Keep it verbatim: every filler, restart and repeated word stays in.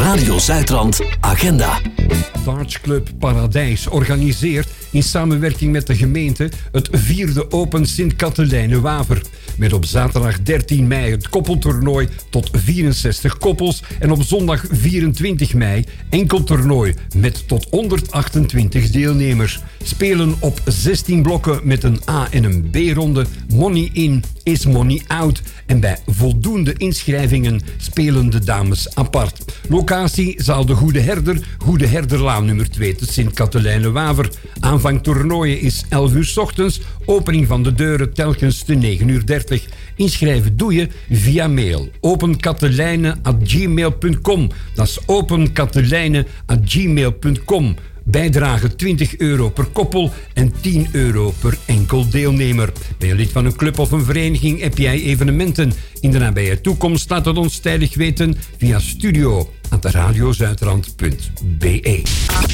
Radio Zuidrand Agenda. Dartsclub Paradijs organiseert in samenwerking met de gemeente het vierde Open Sint-Katelijne-Waver. Met op zaterdag dertien mei het koppeltoernooi tot vierenzestig koppels en op zondag vierentwintig mei enkel toernooi met tot honderdachtentwintig deelnemers. Spelen op zestien blokken met een A- en een B-ronde. Money in is money out. En bij voldoende inschrijvingen spelen de dames apart. Locatie zaal de Goede Herder, Goede Herderlaan nummer twee te Sint-Katelijne-Waver. Aanvang toernooien is elf uur 's ochtends. Opening van de deuren telkens te negen uur dertig. Inschrijven doe je via mail. openkatelijne at gmail punt com. Dat is openkatelijne at gmail punt com. Bijdrage twintig euro per koppel en tien euro per enkel deelnemer. Ben je lid van een club of een vereniging? Heb jij evenementen in de nabije toekomst? Laat het ons tijdig weten via studio at radiozuidrand punt be.